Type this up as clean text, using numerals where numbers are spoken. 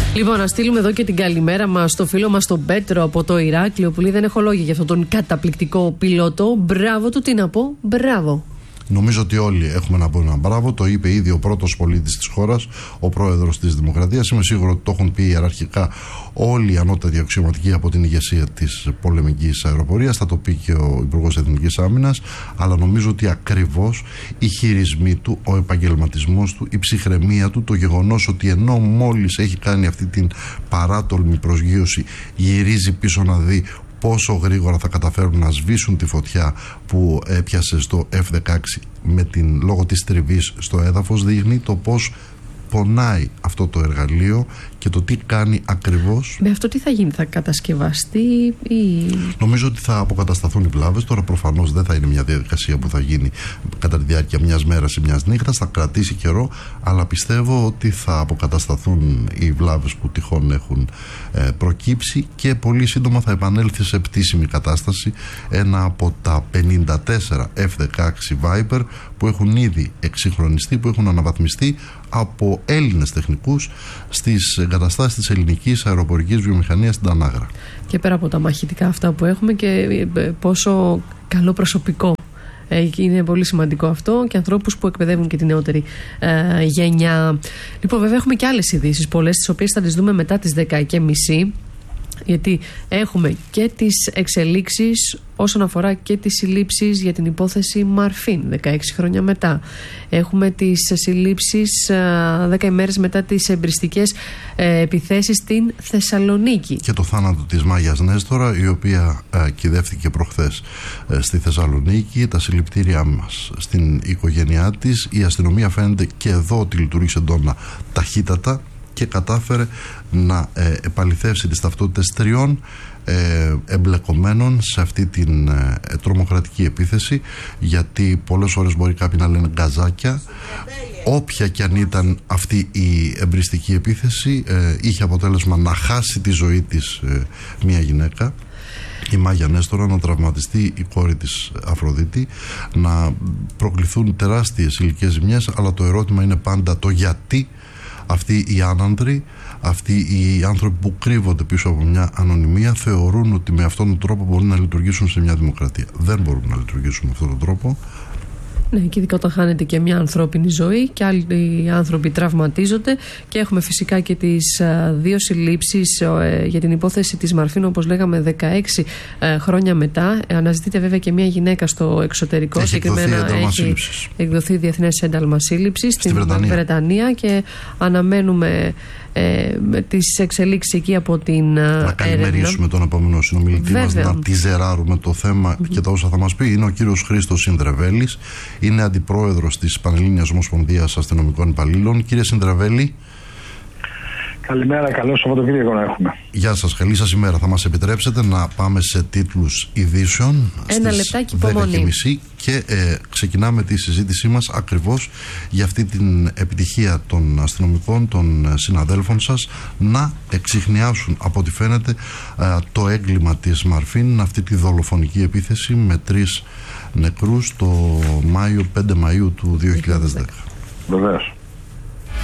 Λοιπόν, να στείλουμε εδώ και την καλημέρα μας στο φίλο μας τον Πέτρο από το Ηράκλειο, που λέει: δεν έχω λόγια για αυτόν τον καταπληκτικό πιλότο. Μπράβο του, τι να πω, μπράβο. Νομίζω ότι όλοι έχουμε να πούμε ένα μπράβο. Το είπε ήδη ο πρώτος πολίτης της χώρας, ο πρόεδρος της Δημοκρατίας. Είμαι σίγουρο ότι το έχουν πει ιεραρχικά όλοι οι ανώτατοι αξιωματικοί από την ηγεσία της πολεμικής αεροπορίας. Θα το πει και ο Υπουργός Εθνικής Άμυνας. Αλλά νομίζω ότι ακριβώς οι χειρισμοί του, ο επαγγελματισμός του, η ψυχραιμία του, το γεγονός ότι ενώ μόλις έχει κάνει αυτή την παράτολμη προσγείωση, γυρίζει πίσω να δει πόσο γρήγορα θα καταφέρουν να σβήσουν τη φωτιά που έπιασε στο F-16 λόγω της τριβής στο έδαφος, δείχνει το πώς πονάει αυτό το εργαλείο και το τι κάνει ακριβώς. Με αυτό τι θα γίνει, θα κατασκευαστεί ή... Νομίζω ότι θα αποκατασταθούν οι βλάβες. Τώρα προφανώς δεν θα είναι μια διαδικασία που θα γίνει κατά τη διάρκεια μιας μέρας ή μιας νύχτας, θα κρατήσει καιρό, αλλά πιστεύω ότι θα αποκατασταθούν οι βλάβες που τυχόν έχουν προκύψει και πολύ σύντομα θα επανέλθει σε πτήσιμη κατάσταση ένα από τα 54 F-16 Viper που έχουν ήδη εξυγχρονιστεί, που έχουν αναβαθμιστεί από Έλληνες τεχνικούς στις εγκαταστάσεις της ελληνικής αεροπορικής βιομηχανίας στην Τανάγρα. Και πέρα από τα μαχητικά αυτά που έχουμε και πόσο καλό προσωπικό. Είναι πολύ σημαντικό αυτό και ανθρώπους που εκπαιδεύουν και τη νεότερη γενιά. Λοιπόν, βέβαια έχουμε και άλλες ειδήσεις, πολλές, τις οποίες θα τις δούμε μετά τις 10:30. Γιατί έχουμε και τις εξελίξεις όσον αφορά και τις συλλήψεις για την υπόθεση Μαρφίν 16 χρόνια μετά. Έχουμε τις συλλήψεις 10 ημέρες μετά τις εμπριστικές επιθέσεις στην Θεσσαλονίκη. Και το θάνατο της Μάγιας Νέστορα, η οποία κυδεύτηκε προχθές στη Θεσσαλονίκη. Τα συλληπιτήριά μας στην οικογένειά της. Η αστυνομία φαίνεται και εδώ ότι λειτουργήσε εντόνα ταχύτατα και κατάφερε να επαληθεύσει τις ταυτότητες 3 εμπλεκομένων σε αυτή την τρομοκρατική επίθεση, γιατί πολλές φορές μπορεί κάποιοι να λένε γκαζάκια. Όποια και αν ήταν αυτή η εμπριστική επίθεση, είχε αποτέλεσμα να χάσει τη ζωή της μια γυναίκα, η Μάγια Νέστορα, να τραυματιστεί η κόρη της Αφροδίτη, να προκληθούν τεράστιες ηλικές ζημιές, αλλά το ερώτημα είναι πάντα το γιατί αυτοί οι άνανδροι, αυτοί οι άνθρωποι που κρύβονται πίσω από μια ανωνυμία, θεωρούν ότι με αυτόν τον τρόπο μπορούν να λειτουργήσουν σε μια δημοκρατία. Δεν μπορούν να λειτουργήσουν με αυτόν τον τρόπο. Ναι, και ειδικά όταν χάνεται και μια ανθρώπινη ζωή και άλλοι άνθρωποι τραυματίζονται. Και έχουμε φυσικά και τις 2 συλλήψεις για την υπόθεση της Μαρφίν, όπως λέγαμε, 16 χρόνια μετά. Αναζητείται βέβαια και μια γυναίκα στο εξωτερικό. Έχει εκδοθεί διεθνές ένταλμα σύλληψης στην Βρετανία και αναμένουμε τις εξελίξεις εκεί από την να καλημερίσουμε τον επόμενο συνομιλητή μας, να τιζεράρουμε το θέμα και τα όσα θα μας πει. Είναι ο κύριος Χρήστος Συνδρεβέλης, είναι αντιπρόεδρος της Πανελλήνιας Ομοσπονδίας Αστυνομικών Υπαλλήλων. Κύριε Συνδρεβέλη, καλημέρα, καλό Σαββατοκύριακο να έχουμε. Γεια σας, καλή σας ημέρα. Θα μας επιτρέψετε να πάμε σε τίτλους ειδήσεων στις 10:30 και ξεκινάμε τη συζήτησή μας ακριβώς για αυτή την επιτυχία των αστυνομικών, των συναδέλφων σας, να εξιχνιάσουν από ό,τι φαίνεται το έγκλημα της Μαρφίν, αυτή τη δολοφονική επίθεση με 3 νεκρούς το 5 Μαΐου του 2010. Βεβαίως.